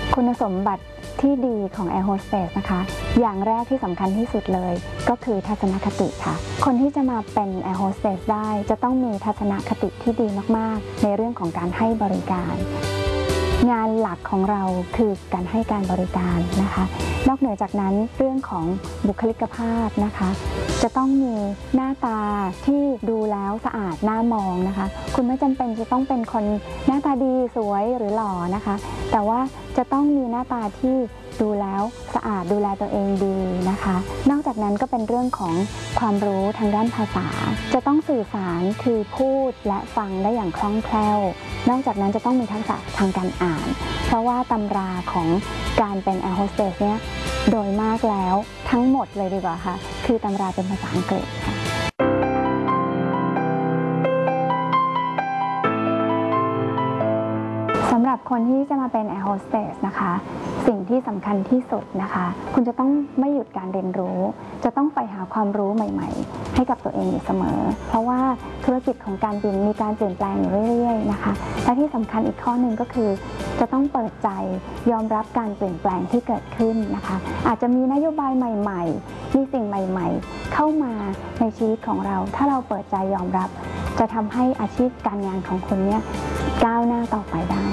คุณสมบัติที่ดีของแอร์โฮสเตสนะคะอย่างแรกที่สำคัญที่สุดเลยก็คือทัศนคติค่ะคนที่จะมาเป็นแอร์โฮสเตสได้จะต้องมีทัศนคติที่ดีมากๆในเรื่องของการให้บริการงานหลักของเราคือการให้การบริการนะคะนอกเหนือจากนั้นเรื่องของบุคลิกภาพนะคะจะต้องมีหน้าตาที่ดูแล้วสะอาดน่ามองนะคะคุณไม่จำเป็นจะต้องเป็นคนหน้าตาดีสวยหรือหล่อนะคะแต่ว่าจะต้องมีหน้าตาที่ดูแล้วสะอาดดูแลตัวเองดีนะคะนอกจากนั้นก็เป็นเรื่องของความรู้ทางด้านภาษาจะต้องสื่อสารคือพูดและฟังได้อย่างคล่องแคล่วนอกจากนั้นจะต้องมีทักษะทางการอ่านเพราะว่าตำราของการเป็นแอร์โฮสเตสเนี่ยโดยมากแล้วทั้งหมดเลยดีกว่าค่ะคือตำราเป็นภาษาอังกฤษค่ะสำหรับคนที่จะมาเป็นแอร์โฮสเตสนะคะสิ่งที่สำคัญที่สุดนะคะคุณจะต้องไม่หยุดการเรียนรู้จะต้องไปหาความรู้ใหม่ๆให้กับตัวเองอยู่เสมอเพราะว่าธุรกิจของการบินมีการเปลี่ยนแปลงอยู่เรื่อยๆนะคะและที่สำคัญอีกข้อหนึ่งก็คือจะต้องเปิดใจยอมรับการเปลี่ยนแปลงที่เกิดขึ้นนะคะอาจจะมีนโยบายใหม่ๆมีสิ่งใหม่ๆเข้ามาในชีวิตของเราถ้าเราเปิดใจยอมรับจะทำให้อาชีพการงานของคุณเนี่ยก้าวหน้าต่อไปได้